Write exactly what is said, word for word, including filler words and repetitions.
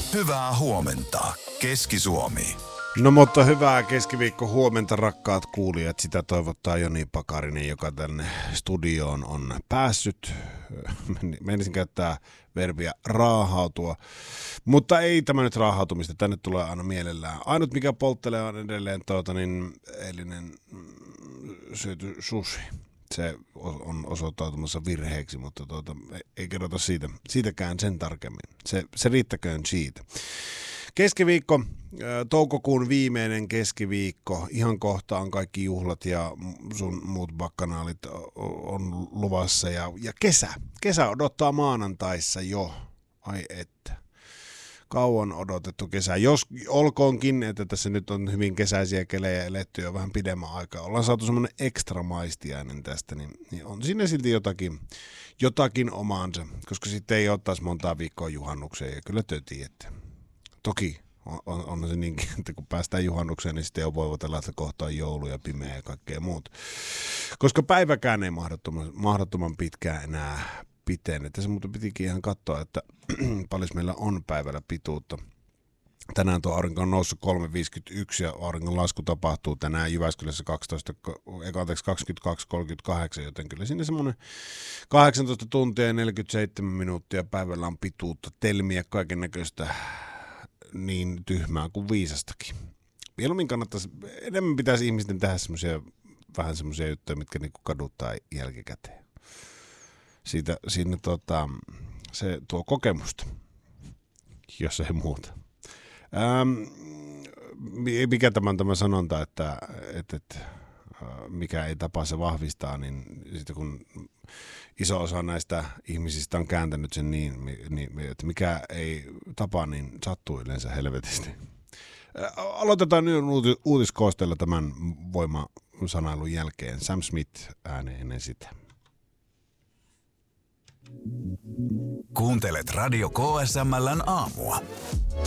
Hyvää huomenta, Keski-Suomi. No mutta hyvää keskiviikko huomenta, rakkaat kuulijat. Sitä toivottaa Joni Pakarinen, joka tänne studioon on päässyt. Menisin käyttää verbiä raahautua, mutta ei tämä nyt raahautumista. Tänne tulee aina mielellään. Ainut mikä polttelee on edelleen tuota, niin, eilinen syöty sushi. Se on osoittautumassa virheeksi, mutta tuota, ei kerrota siitä, siitäkään sen tarkemmin. Se, se riittäköön siitä. Keskiviikko, toukokuun viimeinen keskiviikko, ihan kohta on kaikki juhlat ja sun muut bakkanaalit on luvassa ja, ja kesä, kesä odottaa maanantaissa jo, ai että, kauan odotettu kesä, jos olkoonkin, että tässä nyt on hyvin kesäisiä kelejä eletty jo vähän pidemmän aikaa, ollaan saatu semmoinen ekstra maistiainen tästä, niin, niin on siinä silti jotakin, jotakin omaansa, koska sitten ei ottaisi montaa viikkoa juhannukseen ja kyllä te tiedätte. Toki on, on, on se niinkin, että kun päästään juhannukseen, niin sitten jo voivotella, että kohta on joulu ja pimeä ja kaikkea muuta. Koska päiväkään ei mahdottoman, mahdottoman pitkään enää piteen. Että se muuten pitikin ihan katsoa, että paljon meillä on päivällä pituutta. Tänään tuo aurinko on noussut kolme viisikymmentäyksi ja auringon lasku tapahtuu tänään Jyväskylässä kaksitoista, kaksikymmentäkaksi kolmekymmentäkahdeksan, joten kyllä siinä semmoinen kahdeksantoista tuntia ja neljäkymmentäseitsemän minuuttia päivällä on pituutta, telmiä, kaiken näköistä niin tyhmää kuin viisastakin. Mieluummin kannattaisi, enemmän pitäisi ihmisten tehdä semmoisia, vähän semmoisia juttuja, mitkä niinku kaduttaa jälkikäteen. Siitä, siinä tota, se tuo kokemusta, jos ei muuta. Ähm, mikä tämä on tämä sanonta, että, että, että mikä ei tapa se vahvistaa, niin sitten kun iso osa näistä ihmisistä on kääntänyt sen niin, niin että mikä ei tapa, niin sattuu yleensä helvetisti. Aloitetaan nyt uutiskoosteella tämän voimasanailun jälkeen. Sam Smith ääneen ennen sitä. Kuuntelet Radio K S M L:n aamua.